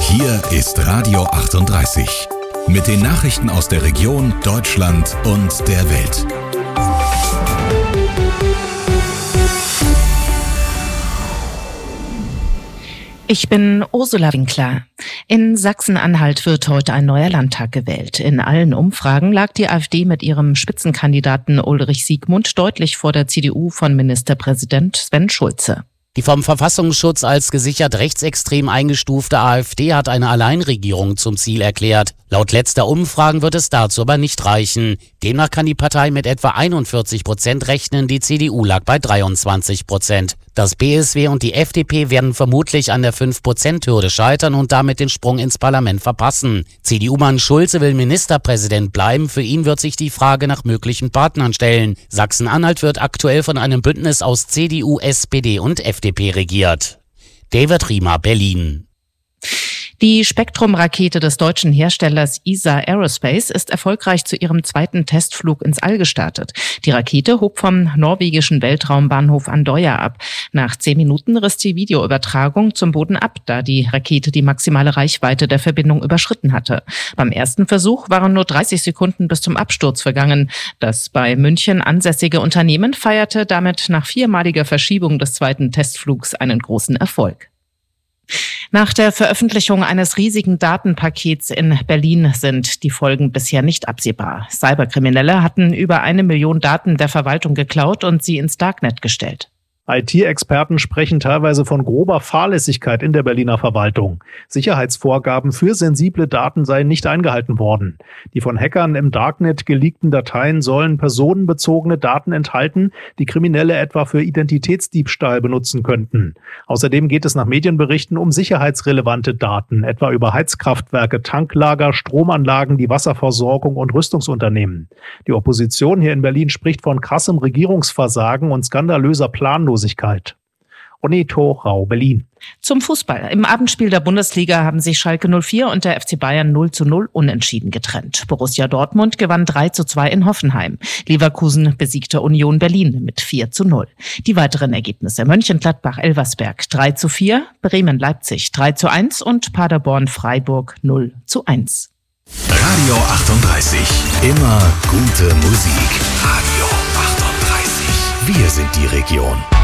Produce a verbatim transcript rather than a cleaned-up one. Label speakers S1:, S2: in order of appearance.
S1: Hier ist Radio achtunddreißig. Mit den Nachrichten aus der Region, Deutschland und der Welt.
S2: Ich bin Ursula Winkler. In Sachsen-Anhalt wird heute ein neuer Landtag gewählt. In allen Umfragen lag die AfD mit ihrem Spitzenkandidaten Ulrich Siegmund deutlich vor der C D U von Ministerpräsident Sven Schulze.
S3: Die vom Verfassungsschutz als gesichert rechtsextrem eingestufte AfD hat eine Alleinregierung zum Ziel erklärt. Laut letzter Umfragen wird es dazu aber nicht reichen. Demnach kann die Partei mit etwa einundvierzig Prozent rechnen, die C D U lag bei dreiundzwanzig Prozent. Das B S W und die F D P werden vermutlich an der fünf Prozent Hürde scheitern und damit den Sprung ins Parlament verpassen. C D U-Mann Schulze will Ministerpräsident bleiben. Für ihn wird sich die Frage nach möglichen Partnern stellen. Sachsen-Anhalt wird aktuell von einem Bündnis aus C D U, S P D und F D P regiert. David Riemer, Berlin.
S2: Die Spektrum-Rakete des deutschen Herstellers E S A Aerospace ist erfolgreich zu ihrem zweiten Testflug ins All gestartet. Die Rakete hob vom norwegischen Weltraumbahnhof Andøya ab. Nach zehn Minuten riss die Videoübertragung zum Boden ab, da die Rakete die maximale Reichweite der Verbindung überschritten hatte. Beim ersten Versuch waren nur dreißig Sekunden bis zum Absturz vergangen. Das bei München ansässige Unternehmen feierte damit nach viermaliger Verschiebung des zweiten Testflugs einen großen Erfolg. Nach der Veröffentlichung eines riesigen Datenpakets in Berlin sind die Folgen bisher nicht absehbar. Cyberkriminelle hatten über eine Million Daten der Verwaltung geklaut und sie ins Darknet gestellt.
S4: I T-Experten sprechen teilweise von grober Fahrlässigkeit in der Berliner Verwaltung. Sicherheitsvorgaben für sensible Daten seien nicht eingehalten worden. Die von Hackern im Darknet geleakten Dateien sollen personenbezogene Daten enthalten, die Kriminelle etwa für Identitätsdiebstahl benutzen könnten. Außerdem geht es nach Medienberichten um sicherheitsrelevante Daten, etwa über Heizkraftwerke, Tanklager, Stromanlagen, die Wasserversorgung und Rüstungsunternehmen. Die Opposition hier in Berlin spricht von krassem Regierungsversagen und skandalöser Planlosigkeit. Oneto Rau, Berlin.
S2: Zum Fußball. Im Abendspiel der Bundesliga haben sich Schalke null vier und der F C Bayern null zu null unentschieden getrennt. Borussia Dortmund gewann drei zu zwei in Hoffenheim. Leverkusen besiegte Union Berlin mit vier zu null. Die weiteren Ergebnisse: Mönchengladbach-Elversberg drei zu vier, Bremen-Leipzig drei zu eins und Paderborn-Freiburg null zu eins.
S1: Radio achtunddreißig. Immer gute Musik. Radio achtunddreißig. Wir sind die Region.